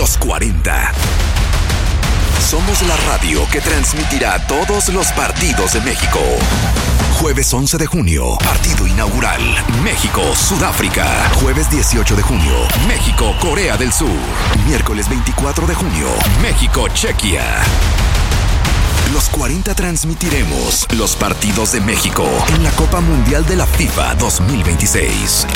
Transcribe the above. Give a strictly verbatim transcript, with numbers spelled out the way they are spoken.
Los cuarenta. Somos la radio que transmitirá todos los partidos de México. Jueves once de junio, partido inaugural. México-Sudáfrica. Jueves dieciocho de junio, México-Corea del Sur. Miércoles veinticuatro de junio, México-Chequia. Los cuarenta transmitiremos los partidos de México en la Copa Mundial de la FIFA dos mil veintiséis.